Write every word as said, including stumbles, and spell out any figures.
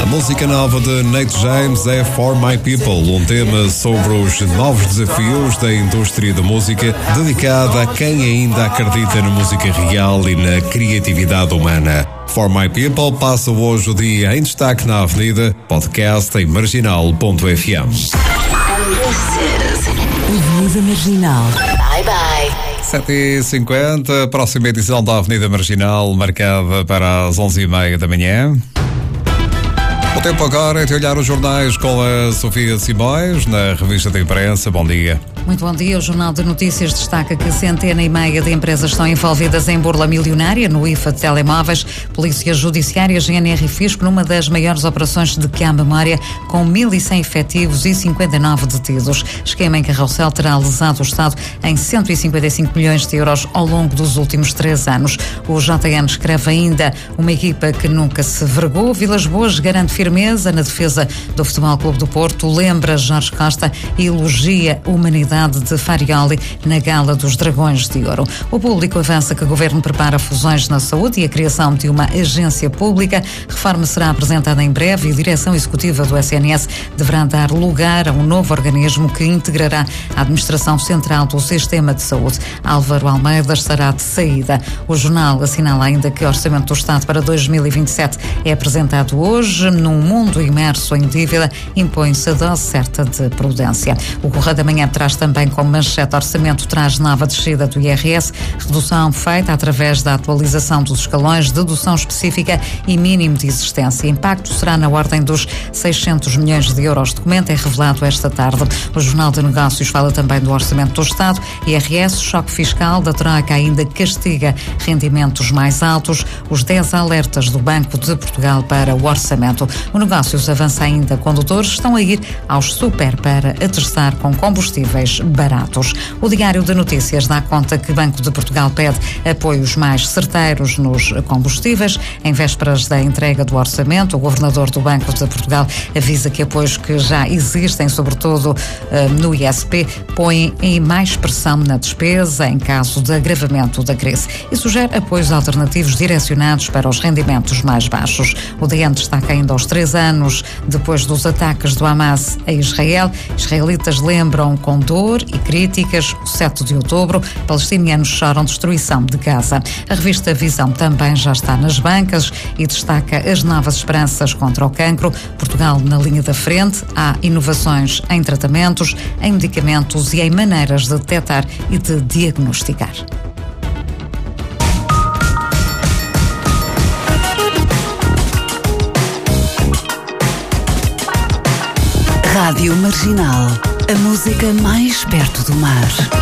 música nova de Nate James é For My People, um tema sobre os novos desafios da indústria da música, dedicada a quem ainda acredita na música real e na criatividade humana. For My People passa hoje o dia em destaque na Avenida, podcast em marginal ponto f m. Avenida Marginal. Bye bye. sete e cinquenta, próxima edição da Avenida Marginal, marcada para as onze e meia da manhã. O tempo agora é de olhar os jornais com a Sofia Simões, na revista da imprensa. Bom dia. Muito bom dia. O Jornal de Notícias destaca que centena e meia de empresas estão envolvidas em burla milionária no I F A de telemóveis. Polícia Judiciária, G N R e Fisco numa das maiores operações de que há memória, com mil e cem efetivos e cinquenta e nove detidos. Esquema em carrossel terá lesado o Estado em cento e cinquenta e cinco milhões de euros ao longo dos últimos três anos. O J N escreve ainda: uma equipa que nunca se vergou. Vilas Boas garante firmeza na defesa do Futebol Clube do Porto, lembra Jorge Costa e elogia a humanidade de Farioli na Gala dos Dragões de Ouro. O Público avança que o Governo prepara fusões na saúde e a criação de uma agência pública. Reforma será apresentada em breve e a direção executiva do S N S deverá dar lugar a um novo organismo que integrará a administração central do sistema de saúde. Álvaro Almeida estará de saída. O jornal assinala ainda que o Orçamento do Estado para dois mil e vinte e sete é apresentado hoje. Num mundo imerso em dívida, impõe-se a dose certa de prudência. O Correio da Manhã traz também como manchete: orçamento traz nova descida do I R S, redução feita através da atualização dos escalões, dedução específica e mínimo de existência. Impacto será na ordem dos seiscentos milhões de euros. O documento é revelado esta tarde. O Jornal de Negócios fala também do orçamento do Estado. I R S, choque fiscal da Troika ainda castiga rendimentos mais altos. Os dez alertas do Banco de Portugal para o orçamento. O Negócios avança ainda: condutores estão a ir aos super para atestar com combustíveis baratos. O Diário de Notícias dá conta que Banco de Portugal pede apoios mais certeiros nos combustíveis. Em vésperas da entrega do orçamento, o governador do Banco de Portugal avisa que apoios que já existem, sobretudo uh, no I S P, põem em mais pressão na despesa em caso de agravamento da crise e sugere apoios alternativos direcionados para os rendimentos mais baixos. O D N destaca ainda os três anos depois dos ataques do Hamas a Israel. Israelitas lembram com dor e críticas o sete de outubro. Palestinianos choram destruição de Gaza. A revista Visão também já está nas bancas e destaca as novas esperanças contra o cancro. Portugal na linha da frente. Há inovações em tratamentos, em medicamentos e em maneiras de detectar e de diagnosticar. Rádio Marginal, a música mais perto do mar.